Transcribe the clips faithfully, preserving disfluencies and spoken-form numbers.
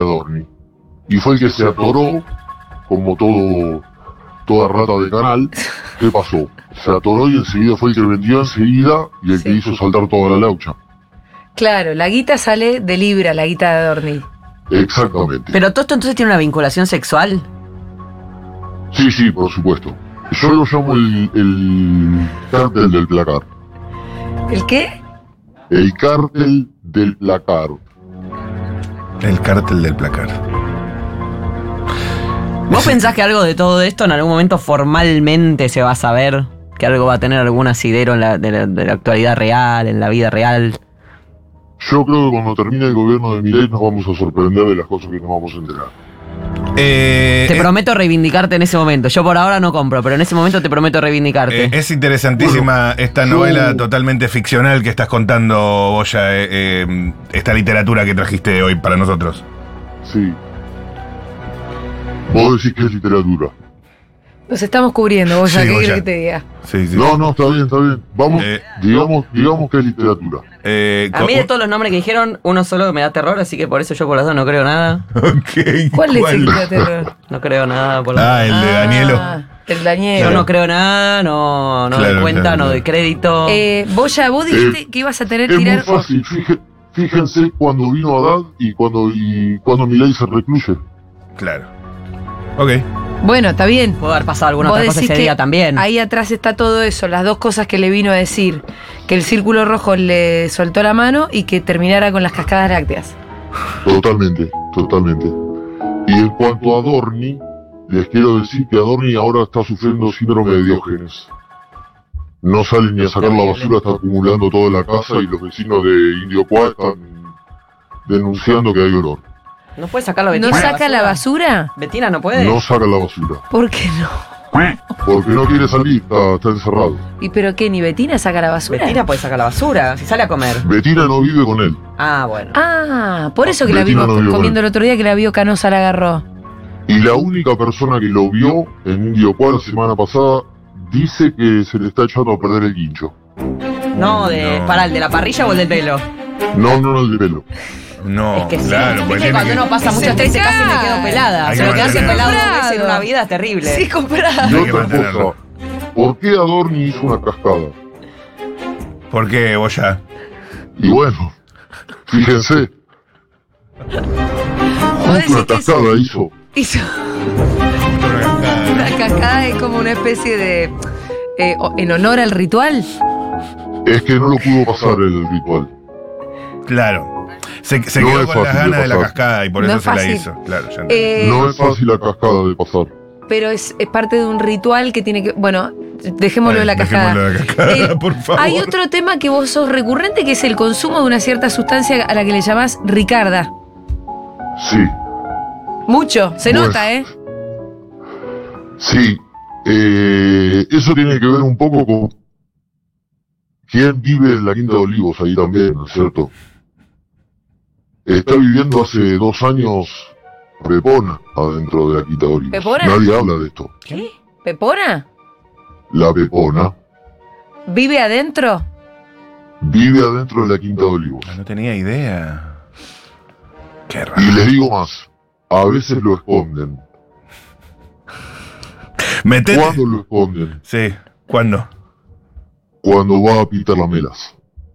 Adorni. Y fue el que se atoró, como todo, toda rata de canal. ¿Qué pasó? Se atoró y enseguida fue el que vendió enseguida y el Sí. que hizo saltar toda la laucha. Claro, la guita sale de Libra, la guita de Adorni. Exactamente. Pero todo esto entonces tiene una vinculación sexual. Sí, sí, por supuesto. Yo lo llamo el, el cártel del placar. ¿El qué? El cártel del placar. El cártel del placar. ¿Vos pensás que algo de todo esto en algún momento formalmente se va a saber? ¿Que algo va a tener algún asidero en la, de, la, de la actualidad real, en la vida real? Yo creo que cuando termine el gobierno de Milei nos vamos a sorprender de las cosas que nos vamos a enterar. Eh, Te eh, prometo reivindicarte en ese momento. Yo por ahora no compro, pero en ese momento te prometo reivindicarte. eh, es interesantísima esta yo- novela totalmente ficcional que estás contando, Boya, eh, eh, esta literatura que trajiste hoy para nosotros. Sí. Vos decís que es literatura. Nos estamos cubriendo, vos ya, Sí, ¿qué vos querés ya. que te diga? Sí, sí. No, no, está bien, está bien. Vamos, Eh, digamos, digamos que es literatura. Eh, A mí de todos los nombres que dijeron, uno solo me da terror, así que por eso yo por las dos no creo nada. Ok, ¿Cuál es el que te da terror? No creo nada por las Ah, el de Ah, Danielo. El Danielo. Yo no creo nada, no, no Claro, doy cuenta, claro, no claro. doy crédito. Eh, vos ya, vos dijiste que ibas a tener Es muy tirar. fácil. Fíje- fíjense cuando vino Haddad y cuando, y cuando Milei se recluye. Claro. Ok. Bueno, está bien. Pudo haber pasado alguna Vos otra cosa decís ese que día también. ahí atrás está todo eso, las dos cosas que le vino a decir, que el círculo rojo le soltó la mano y que terminara con las cascadas lácteas. Totalmente, totalmente. Y en cuanto a Adorni, les quiero decir que Adorni ahora está sufriendo síndrome de Diógenes. No sale ni a sacar la basura, está acumulando todo en la casa y los vecinos de Indio Cuá están denunciando que hay olor. ¿No puede sacar la ¿No Betina? saca la basura? ¿Betina no puede? No saca la basura, ¿Por qué no? porque no quiere salir, está, está encerrado. ¿Y pero qué? ¿Ni Betina saca la basura? Betina puede sacar la basura, si sale a comer. Betina no vive con él. Ah, bueno. Ah, por eso que la Betina vimos no vio comiendo con el otro día que la vio Canosa la agarró. Y la única persona que lo vio en Indio Cuá la semana pasada dice que se le está echando a perder el guincho. No, de. No. Para el de la parrilla o el del pelo. No, no, no, el de pelo. No, Es que sí. claro, Viste pues que tiene cuando que- uno pasa Se muchas te veces casi me cae. quedo pelada. Hay Pero que quedarse mantenerlo. pelado dos veces en Comprado. una vida es terrible. Sí, comprado. Y Hay que otra mantenerlo. cosa, ¿por qué Adorni hizo una cascada? ¿Por qué, Boya? Y bueno, fíjense, Vos justo decís una que cascada hizo. hizo una cascada, es como una especie de... eh, o- en honor al ritual. Es que no lo pudo pasar el ritual. Claro. Se, se No quedó es con las fácil de ganas de la pasar. cascada y por No eso es se la fácil. hizo. Claro, ya entendí. Eh, No es fácil la cascada de pasar. pero es, es parte de un ritual que tiene que... Bueno, dejémoslo de la Dale, cascada. dejémoslo de la cascada, Eh, por favor. Hay otro tema que vos sos recurrente, que es el consumo de una cierta sustancia a la que le llamás Ricarda. Sí, Mucho, se Bueno. nota, ¿eh? sí. Eh, eso tiene que ver un poco con quién vive en la Quinta de Olivos ahí también, ¿no es cierto? Está viviendo hace dos años Pepona adentro de la Quinta de Olivos. ¿Pepona? Nadie habla de esto. ¿Qué? ¿Pepona? La Pepona ¿Vive adentro? vive adentro de la Quinta de Olivos. No tenía idea. Qué raro. Y les digo más, a veces lo esconden. Metete. ¿Cuándo lo esconden? Sí, ¿cuándo? Cuando va a Peter Lamelas.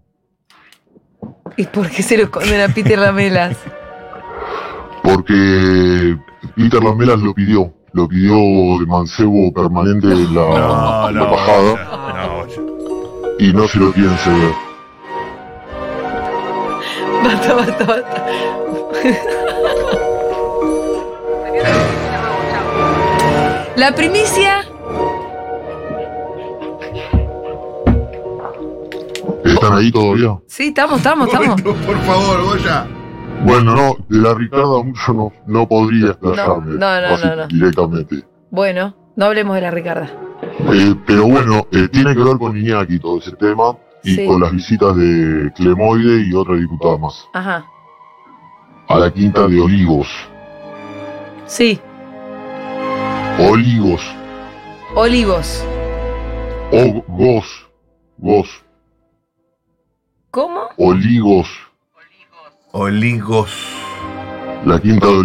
¿Y por qué se lo esconden a Peter Lamelas? Porque Peter Lamelas lo pidió. Lo pidió de mancebo permanente en la, No, en la no, bajada no, Boya. y no se lo quieren ceder. Basta, basta, basta. La primicia. ¿Están ahí todavía? Sí, estamos, estamos, estamos. Por favor, Boya. Bueno, no, de la Ricarda mucho no, no podría explayarme No, no, no, así no, no. directamente. Bueno, no hablemos de la Ricarda. Eh, pero bueno, eh, tiene que ver con Iñaki todo ese tema y Sí. con las visitas de Clemoide y otra diputada más Ajá. a la Quinta de Olivos. Sí, Olivos. olivos. O Gos. Gos. ¿Cómo? Olivos. Oligos. la quinta de